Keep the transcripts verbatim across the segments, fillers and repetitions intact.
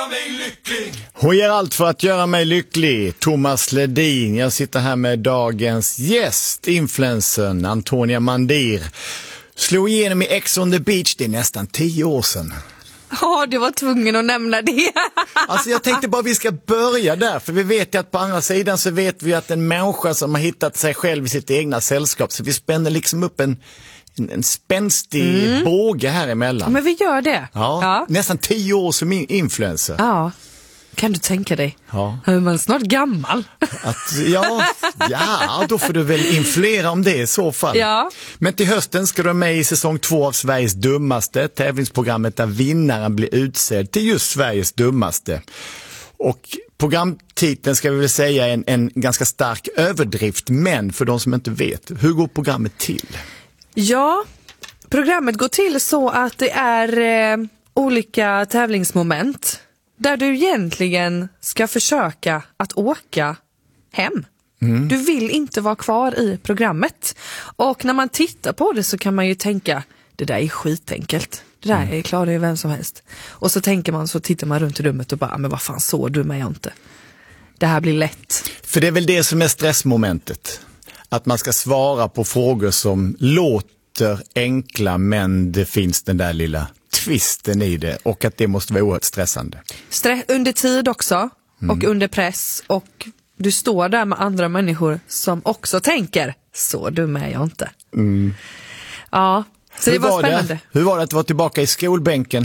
göra mig lycklig. Hon gör allt för att göra mig lycklig. Thomas Ledin. Jag sitter här med dagens gäst, influencern Antonia Mandir. Slog igenom i Ex on the Beach, det är nästan tio år sedan. Ja, du var tvungen att nämna det. Alltså jag tänkte bara vi ska börja där, för vi vet ju att på andra sidan så vet vi att en människa som har hittat sig själv i sitt egna sällskap, så vi spänner liksom upp en, en, en spänstig mm. båge här emellan. Ja, men vi gör det. Ja, ja. Nästan tio år som influencer. Ja, kan du tänka dig? Ja. Är man snart gammal? Att, ja, ja, då får du väl influera om det i så fall. Ja. Men till hösten ska du vara med i säsong två av Sveriges dummaste, tävlingsprogrammet där vinnaren blir utsedd till just Sveriges dummaste. Och programtiteln ska vi väl säga är en, en ganska stark överdrift, men för de som inte vet, hur går programmet till? Ja, programmet går till så att det är eh, olika tävlingsmoment där du egentligen ska försöka att åka hem. Mm. Du vill inte vara kvar i programmet. Och när man tittar på det så kan man ju tänka, det där är skitenkelt. Det där är klarar ju vem som helst. Och så tänker man, så tittar man runt i rummet och bara, men vad fan, så dum är jag inte. Det här blir lätt. För det är väl det som är stressmomentet. Att man ska svara på frågor som låter enkla, men det finns den där lilla twisten i det, och att det måste vara oerhört stressande. Stress under tid också, mm. och under press, och du står där med andra människor som också tänker, så dum är jag inte. Mm. Ja, så hur det var, var spännande. Det? Hur var det att vara tillbaka i skolbänken?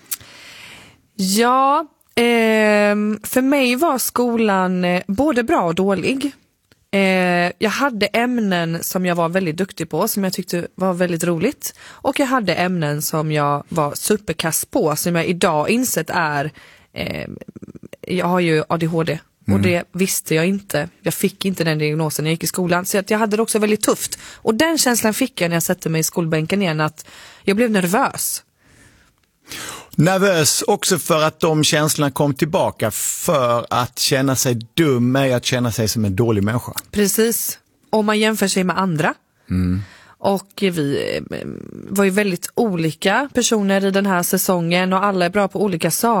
Ja, eh, för mig var skolan eh, både bra och dålig. Eh, jag hade ämnen som jag var väldigt duktig på, som jag tyckte var väldigt roligt. Och jag hade ämnen som jag var superkass på, som jag idag insett är, eh, jag har ju A D H D. Mm. Och det visste jag inte. Jag fick inte den diagnosen när jag gick i skolan. Så att jag hade det också väldigt tufft. Och den känslan fick jag när jag satte mig i skolbänken igen, att jag blev nervös. Nervös också för att de känslorna kom tillbaka, för att känna sig dum är att känna sig som en dålig människa. Precis. Om man jämför sig med andra. Mm. Och vi var ju väldigt olika personer i den här säsongen, och alla är bra på olika saker.